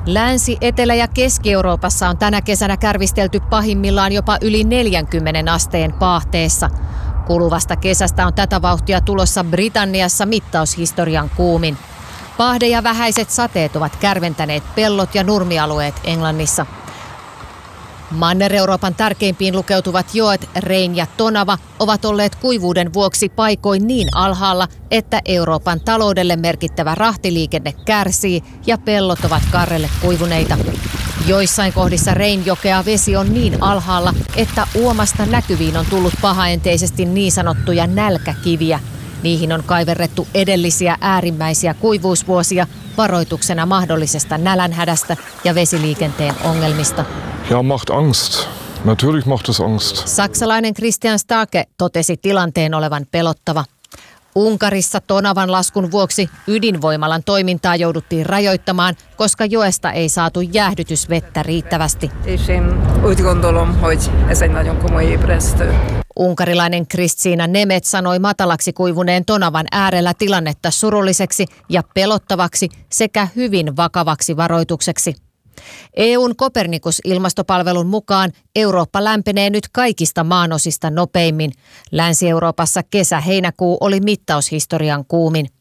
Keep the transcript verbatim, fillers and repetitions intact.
Länsi-, Etelä- ja Keski-Euroopassa on tänä kesänä kärvistelty pahimmillaan jopa yli neljänkymmenen asteen paahteessa. Kuluvasta kesästä on tätä vauhtia tulossa Britanniassa mittaushistorian kuumin. Paahde ja vähäiset sateet ovat kärventäneet pellot ja nurmialueet Englannissa. Manner-Euroopan tärkeimpiin lukeutuvat joet Rein ja Tonava ovat olleet kuivuuden vuoksi paikoin niin alhaalla, että Euroopan taloudelle merkittävä rahtiliikenne kärsii ja pellot ovat karrelle kuivuneita. Joissain kohdissa Reinjokea vesi on niin alhaalla, että uomasta näkyviin on tullut pahaenteisesti niin sanottuja nälkäkiviä. Niihin on kaiverrettu edellisiä äärimmäisiä kuivuusvuosia varoituksena mahdollisesta nälänhädästä ja vesiliikenteen ongelmista. Ja, macht Angst. Natürlich macht es Angst. Saksalainen Christian Starke totesi tilanteen olevan pelottava. Unkarissa Tonavan laskun vuoksi ydinvoimalan toimintaa jouduttiin rajoittamaan, koska joesta ei saatu jäähdytysvettä riittävästi. Unkarilainen Kristiina Nemet sanoi matalaksi kuivuneen Tonavan äärellä tilannetta surulliseksi ja pelottavaksi sekä hyvin vakavaksi varoitukseksi. E U:n Copernicus-ilmastopalvelun mukaan Eurooppa lämpenee nyt kaikista maanosista nopeimmin. Länsi-Euroopassa kesä-heinäkuu oli mittaushistorian kuumin.